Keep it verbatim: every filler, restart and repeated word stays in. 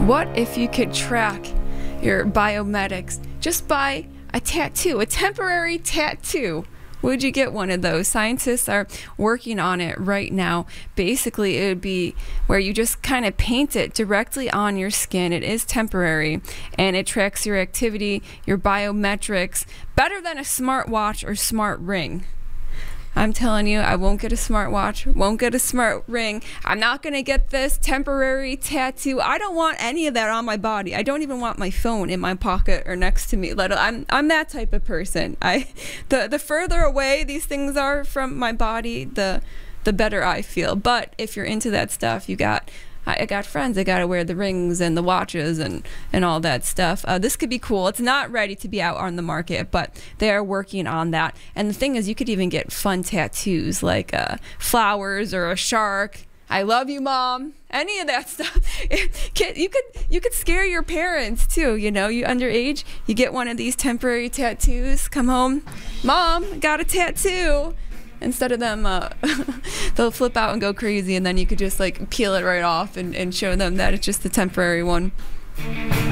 What if you could track your biomedics just by a tattoo, a temporary tattoo? Would you get one of those? Scientists are working on it right now. Basically, it would be where you just kind of paint it directly on your skin. It is temporary, and it tracks your activity, your biometrics, better than a smartwatch or smart ring. I'm telling you, I won't get a smartwatch, won't get a smart ring. I'm not going to get this temporary tattoo. I don't want any of that on my body. I don't even want my phone in my pocket or next to me. Let I'm I'm that type of person. I the the further away these things are from my body, the the better I feel. But if you're into that stuff, you got I got friends that gotta wear the rings and the watches and and all that stuff. Uh, this could be cool. It's not ready to be out on the market, but they are working on that. And the thing is, you could even get fun tattoos like uh, flowers or a shark. I love you, Mom. Any of that stuff. You could you could scare your parents too. You know, you underage, you get one of these temporary tattoos. Come home, Mom, got a tattoo. Instead of them, uh, they'll flip out and go crazy, and then you could just like peel it right off and, and show them that it's just a temporary one.